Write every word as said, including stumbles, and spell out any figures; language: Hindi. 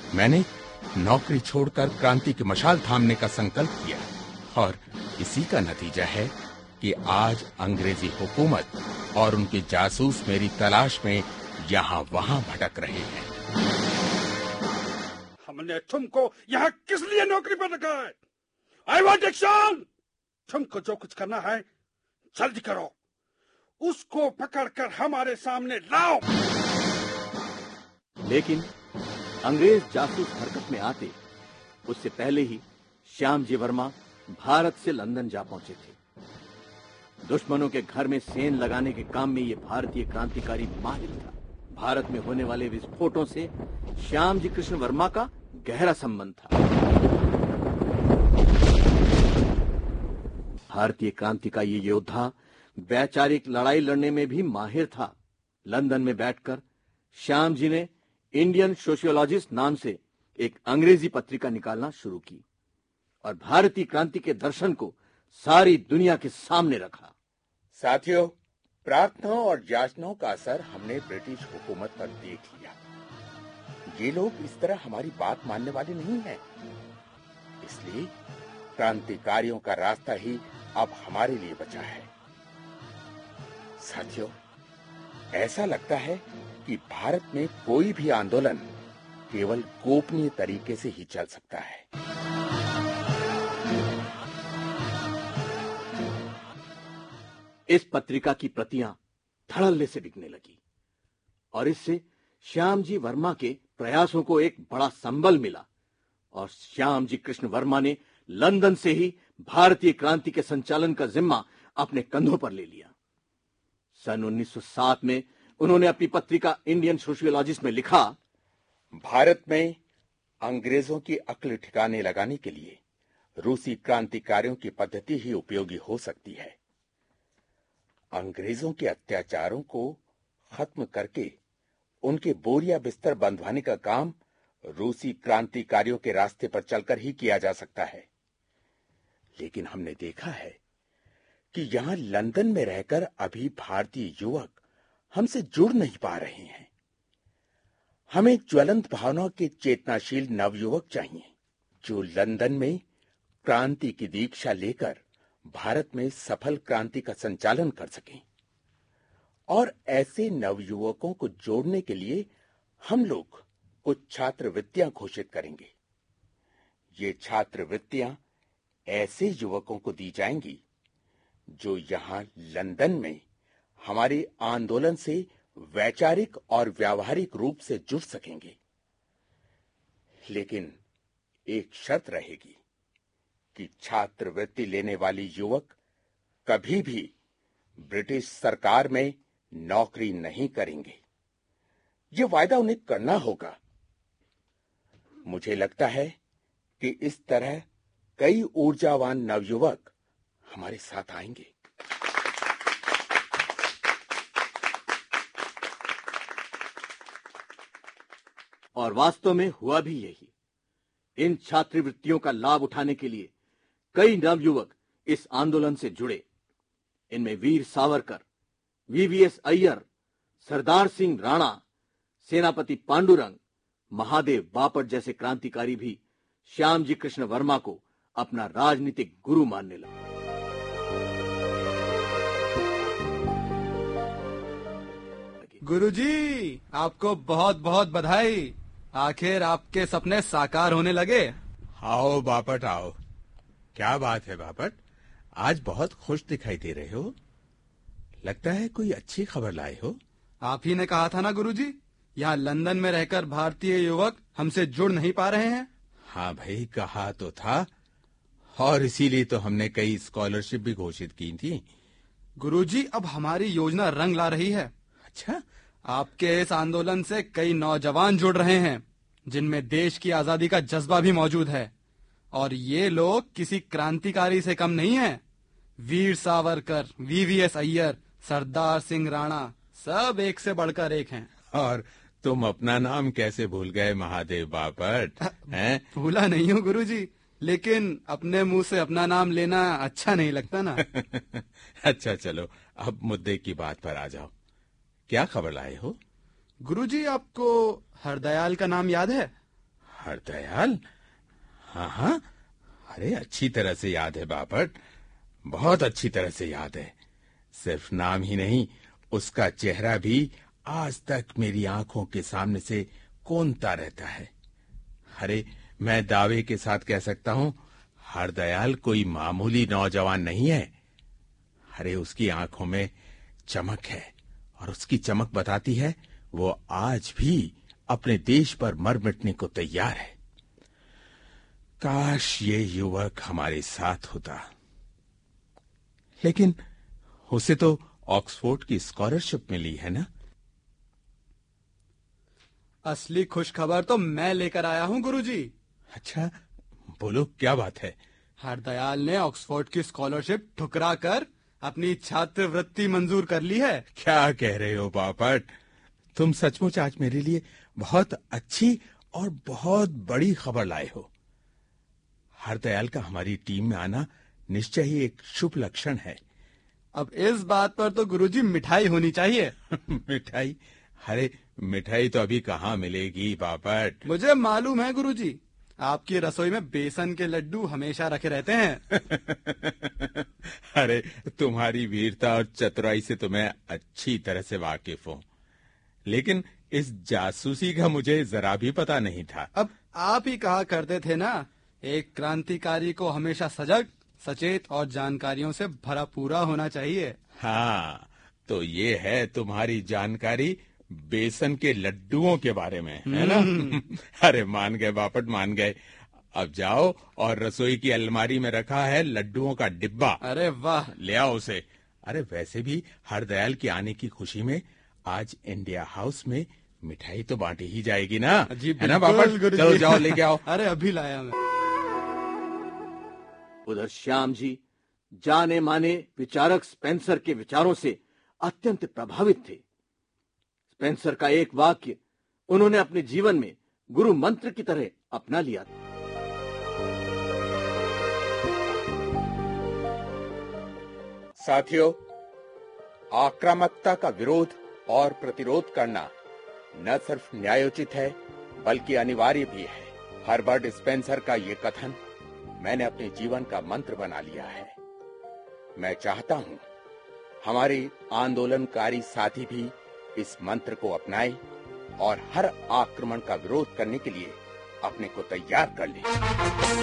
मैंने नौकरी छोड़कर क्रांति की मशाल थामने का संकल्प किया और इसी का नतीजा है कि आज अंग्रेजी हुकूमत और उनके जासूस मेरी तलाश में यहाँ वहाँ भटक रहे हैं। हमने तुमको यहाँ किस लिए नौकरी पर रखा है? I want action. तुमको जो कुछ करना है जल्दी करो, उसको पकड़कर हमारे सामने लाओ। लेकिन अंग्रेज जासूस हरकत में आते उससे पहले ही श्यामजी वर्मा भारत से लंदन जा पहुंचे थे। दुश्मनों के घर में सेंध लगाने के काम में ये भारतीय क्रांतिकारी माहिर था। भारत में होने वाले विस्फोटों से श्यामजी कृष्ण वर्मा का गहरा संबंध था। भारतीय क्रांति का ये योद्धा वैचारिक लड़ाई लड़ने में भी माहिर था। लंदन में बैठकर श्यामजी ने इंडियन सोशियोलॉजिस्ट नाम से एक अंग्रेजी पत्रिका निकालना शुरू की और भारतीय क्रांति के दर्शन को सारी दुनिया के सामने रखा। साथियों, प्रार्थनाओं और याचनाओं का असर हमने ब्रिटिश हुकूमत पर देख लिया। ये लोग इस तरह हमारी बात मानने वाले नहीं हैं। इसलिए क्रांतिकारियों का रास्ता ही अब हमारे लिए बचा है। साथियों, ऐसा लगता है कि भारत में कोई भी आंदोलन केवल गोपनीय तरीके से ही चल सकता है। इस पत्रिका की प्रतियां धड़ल्ले से बिकने लगी और इससे श्यामजी वर्मा के प्रयासों को एक बड़ा संबल मिला और श्यामजी कृष्ण वर्मा ने लंदन से ही भारतीय क्रांति के संचालन का जिम्मा अपने कंधों पर ले लिया। सन उन्नीस सौ सात में उन्होंने अपनी पत्रिका इंडियन सोशियोलॉजिस्ट में लिखा, भारत में अंग्रेजों की अक्ल ठिकाने लगाने के लिए रूसी क्रांतिकारियों की पद्धति ही उपयोगी हो सकती है। अंग्रेजों के अत्याचारों को खत्म करके उनके बोरिया बिस्तर बंधवाने का काम रूसी क्रांतिकारियों के रास्ते पर चलकर ही किया जा सकता है। लेकिन हमने देखा है कि यहां लंदन में रहकर अभी भारतीय युवक हमसे जुड़ नहीं पा रहे हैं। हमें ज्वलंत भावनाओं के चेतनाशील नवयुवक चाहिए जो लंदन में क्रांति की दीक्षा लेकर भारत में सफल क्रांति का संचालन कर सकें। और ऐसे नवयुवकों को जोड़ने के लिए हम लोग कुछ छात्रवृत्तियां घोषित करेंगे। ये छात्रवृत्तियां ऐसे युवकों को दी जाएंगी जो यहां लंदन में हमारे आंदोलन से वैचारिक और व्यावहारिक रूप से जुड़ सकेंगे। लेकिन एक शर्त रहेगी कि छात्रवृत्ति लेने वाले युवक कभी भी ब्रिटिश सरकार में नौकरी नहीं करेंगे। ये वायदा उन्हें करना होगा। मुझे लगता है कि इस तरह कई ऊर्जावान नवयुवक हमारे साथ आएंगे। और वास्तव में हुआ भी यही। इन छात्रवृत्तियों का लाभ उठाने के लिए कई नवयुवक इस आंदोलन से जुड़े। इनमें वीर सावरकर, वीवीएस अय्यर, सरदार सिंह राणा, सेनापति पांडुरंग, महादेव बापट जैसे क्रांतिकारी भी श्यामजी कृष्ण वर्मा को अपना राजनीतिक गुरु मानने लगे। गुरुजी, आपको बहुत बहुत बधाई। आखिर आपके सपने साकार होने लगे। आओ बापट आओ। क्या बात है बापट, आज बहुत खुश दिखाई दे रहे हो। लगता है कोई अच्छी खबर लाए हो। आप ही ने कहा था ना गुरुजी, यहाँ लंदन में रहकर भारतीय युवक हमसे जुड़ नहीं पा रहे हैं। हाँ भाई, कहा तो था, और इसीलिए तो हमने कई स्कॉलरशिप भी घोषित की थी। गुरुजी, अब हमारी योजना रंग ला रही है। अच्छा, आपके इस आंदोलन से कई नौजवान जुड़ रहे हैं जिनमें देश की आजादी का जज्बा भी मौजूद है। और ये लोग किसी क्रांतिकारी से कम नहीं हैं। वीर सावरकर, वीवीएस अय्यर, सरदार सिंह राणा, सब एक से बढ़कर एक हैं। और तुम अपना नाम कैसे भूल गए महादेव बापट? हैं? भूला नहीं हूँ गुरुजी, लेकिन अपने मुंह से अपना नाम लेना अच्छा नहीं लगता ना। अच्छा चलो, अब मुद्दे की बात पर आ जाओ। क्या खबर लाए हो? गुरुजी, आपको हरदयाल का नाम याद है? हरदयाल? हाँ हाँ, अरे अच्छी तरह से याद है बापट, बहुत अच्छी तरह से याद है। सिर्फ नाम ही नहीं, उसका चेहरा भी आज तक मेरी आंखों के सामने से कौंधता रहता है। अरे मैं दावे के साथ कह सकता हूँ, हरदयाल कोई मामूली नौजवान नहीं है। अरे उसकी आंखों में चमक है, और उसकी चमक बताती है वो आज भी अपने देश पर मर मिटने को तैयार है। काश ये युवक हमारे साथ होता। लेकिन उसे तो ऑक्सफोर्ड की स्कॉलरशिप मिली है ना? असली खुशखबर तो मैं लेकर आया हूँ गुरुजी। अच्छा, बोलो क्या बात है? हरदयाल ने ऑक्सफोर्ड की स्कॉलरशिप ठुकरा कर अपनी छात्रवृत्ति मंजूर कर ली है। क्या कह रहे हो बापट? तुम सचमुच आज मेरे लिए बहुत अच्छी और बहुत बड़ी खबर लाए हो। हरदयाल का हमारी टीम में आना निश्चय ही एक शुभ लक्षण है। अब इस बात पर तो गुरुजी मिठाई होनी चाहिए। मिठाई? अरे मिठाई तो अभी कहाँ मिलेगी बापट। मुझे मालूम है गुरुजी, आपकी रसोई में बेसन के लड्डू हमेशा रखे रहते हैं। अरे तुम्हारी वीरता और चतुराई से तो मैं अच्छी तरह से वाकिफ हूँ, लेकिन इस जासूसी का मुझे जरा भी पता नहीं था। अब आप ही कहा करते थे ना, एक क्रांतिकारी को हमेशा सजग, सचेत और जानकारियों से भरा पूरा होना चाहिए। हाँ, तो ये है तुम्हारी जानकारी बेसन के लड्डुओं के बारे में, है ना? अरे मान गए बापट, मान गए। अब जाओ और रसोई की अलमारी में रखा है लड्डुओं का डिब्बा। अरे वाह, ले आओ उसे। अरे वैसे भी हरदयाल के आने की खुशी में आज इंडिया हाउस में मिठाई तो बांटी ही जाएगी ना, है ना बापट? चलो जाओ लेके आओ। अरे अभी लाया मैं। उधर श्याम जी जाने माने विचारक स्पेंसर के विचारों से अत्यंत प्रभावित थे। स्पेंसर का एक वाक्य उन्होंने अपने जीवन में गुरु मंत्र की तरह अपना लिया था। साथियों, आक्रामकता का विरोध और प्रतिरोध करना न सिर्फ न्यायोचित है बल्कि अनिवार्य भी है। हर्बर्ट स्पेंसर का ये कथन मैंने अपने जीवन का मंत्र बना लिया है। मैं चाहता हूं हमारे आंदोलनकारी साथी भी इस मंत्र को अपनाएं और हर आक्रमण का विरोध करने के लिए अपने को तैयार कर लें।